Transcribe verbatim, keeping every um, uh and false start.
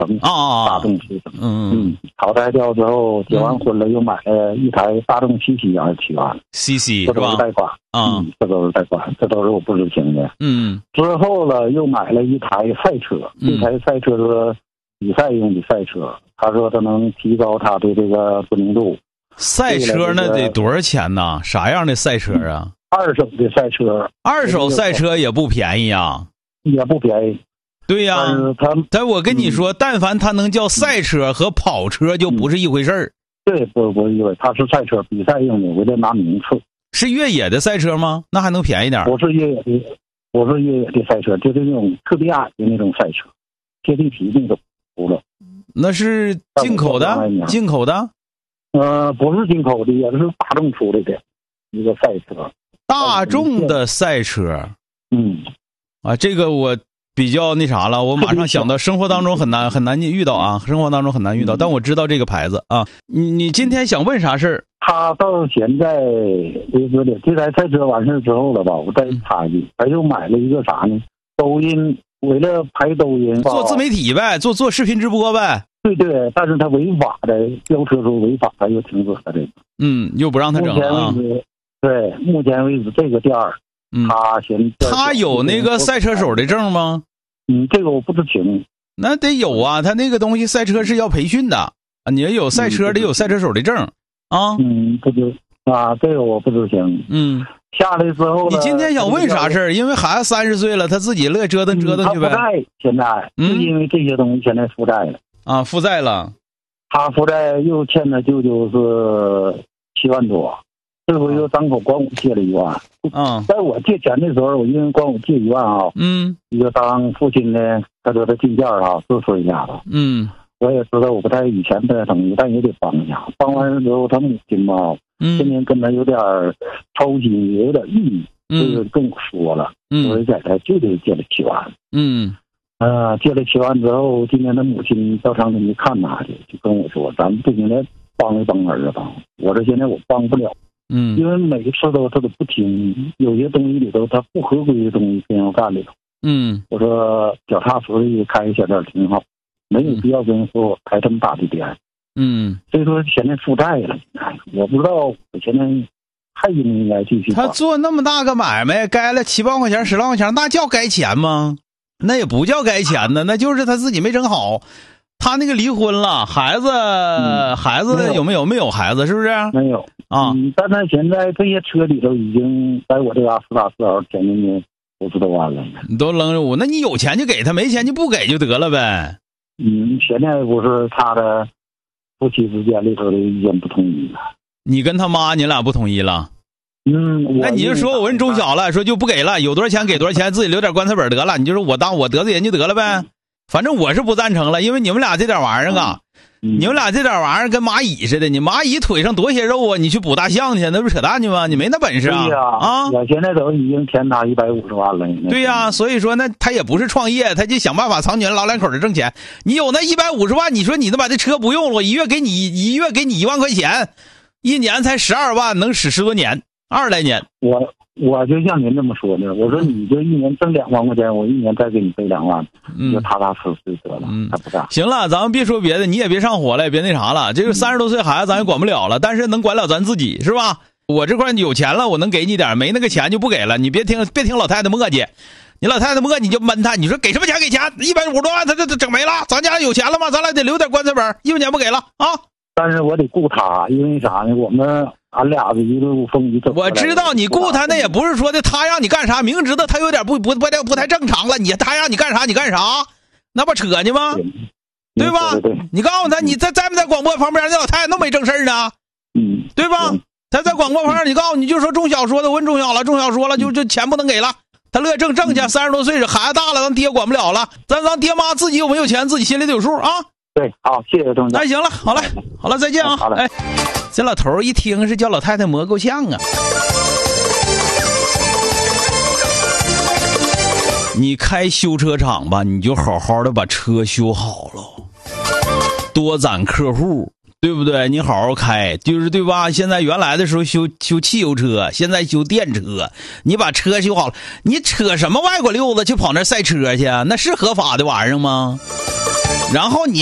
等啊大众车等。 嗯嗯，淘汰掉之后，结完婚了又买了一台大众七系二十七万 ，C C 这都是贷款啊、 嗯，这都是贷款，这都是我不知情的。 嗯， 之后了又买了一台赛车，这台赛车是比赛用的赛车，他说他能提高他的这个知名度。 赛车那得多少钱呢？啥样的赛车啊？ 二手的赛车， 二手赛车也不便宜啊， 也不便宜。 对呀、 但是他， 但我跟你说， 嗯、 但凡他能叫赛车和跑车，就不是一回事儿。 对，不不是一回，他是赛车比赛用的，为了拿名次。 是越野的赛车吗？那还能便宜点？ 不是越野的，不是越野的赛车，就是那种特别矮的那种赛车，贴地皮那种除了。 那是进口的，进口的。 呃，不是进口的，也是大众出来的一个赛车。 大众的赛车， 嗯， 啊，这个我比较那啥了，我马上想到生活当中很难很难遇到啊，生活当中很难遇到，但我知道这个牌子啊。你你今天想问啥事儿？ 他到现在为止的这台赛车完事之后了吧，我再插一句，他又买了一个啥呢？抖音，为了拍抖音， 做自媒体呗，做做视频直播呗。 对对，但是他违法的，飙车时候违法，他又停止了这个。 嗯，又不让他整了啊。 对，目前为止这个店儿， 嗯， 他现他有那个赛车手的证吗？ 嗯，这个我不知情。 那得有啊，他那个东西赛车是要培训的啊，你要有赛车、嗯、得有赛车手的证啊。 嗯，不知啊，这个我不知情。 嗯， 下来之后， 你今天想问啥事儿？因为孩子三十岁了，他自己乐折腾折腾去呗。 他负债现在， 嗯， 是因为这些东西现在负债了啊，负债了。 他负债又欠了舅舅是七万多。这回又张口管我借了一万， 嗯， 在我借钱的时候，我因为管我借一万啊， 嗯， 一个当父亲的，他说他进件啊，支持一下子， 嗯， 我也知道我不太以前不太同意，但也得帮一下。帮完之后，他母亲嘛， 嗯， 天天跟他有点操心，也有点郁郁， 嗯， 就跟我说了， 嗯， 我给他就得借了七万， 嗯， 呃，借了七万之后，今天他母亲到厂里去看他去，就跟我说，咱不行了，帮一帮儿子吧。我说现在我帮不了。 嗯， 因为每一次都他都不听，有些东西里头他不合规的东西非要干里头。 嗯， 我说脚踏实地开个小店挺好，没有必要跟人说我开这么大的店。 嗯， 所以说现在负债了，我不知道我现在还应不应该继续。 他做那么大个买卖，该了七万块钱、十万块钱，那叫该钱吗？那也不叫该钱呢，那就是他自己没整好。他那个离婚了，孩子、嗯、孩子有没有？没有孩子，是不是？ 没有啊、嗯。但他现在这些车里头已经在我这嘎四大四号前进去五十多万了。 你都扔着我，那你有钱就给他，没钱就不给就得了呗。 嗯，现在不是他的夫妻之间里头的意见不统一了。 你跟他妈你俩不统一了？ 嗯， 那你就说我问中小了，说就不给了，有多少钱给多少钱，自己留点棺材本得了。你就说我当我得罪人就得了呗。反正我是不赞成了，因为你们俩这点玩意儿啊，嗯、你们俩这点玩意儿跟蚂蚁似的，你蚂蚁腿上多些肉啊，你去捕大象去，那不扯淡去吗？你没那本事啊！啊， 我现在都已经填他一百五十万了。 对呀、啊，所以说那他也不是创业，他就想办法藏你老两口的挣钱。你有那一百五十万，你说你能把这车不用了，我一月给你一月给你一万块钱，一年才十二万，能使十多年，二十来年。 我。我就像您这么说的，我说你就一年挣两万块钱，我一年再给你赔两万，你就踏踏实实得了， 嗯， 他不干。 行了，咱们别说别的，你也别上火了，也别那啥了。这个三十多岁孩子咱也管不了了，但是能管了咱自己是吧？我这块有钱了，我能给你点，没那个钱就不给了。你别听别听老太太磨叽，你老太太磨叽你就闷他，你说给什么钱给钱，一百五十多万他就整没了。咱家有钱了吗？咱俩得留点棺材本，一分钱不给了啊。 但是我得顾他，因为啥呢？我们俺俩是一路风雨走。 我知道你顾他，那也不是说的他让你干啥，明知道他有点不不不太不太正常了，你他让你干啥你干啥，那不扯呢吗？对, 对吧？ 对对对你告诉他，你在在没在广播旁边那老太太那没正事呢？ 嗯， 对吧？他在广播旁边，你告诉你就说中小说的，问中小了，中小说了，就就钱不能给了。他乐挣挣去，三十多岁孩子大了，咱爹管不了了，咱咱爹妈自己有没有钱，自己心里得有数啊。 对，好，谢谢钟家。 那、哎、行了，好嘞，好了，再见啊！ 好了， 哎，这老头一听是叫老太太磨够呛啊。你开修车厂吧，你就好好的把车修好了，多攒客户，对不对？你好好开，就是对吧？现在原来的时候修修汽油车，现在修电车，你把车修好了，你扯什么外国溜子去跑那赛车去？那是合法的玩意儿吗？ 然后你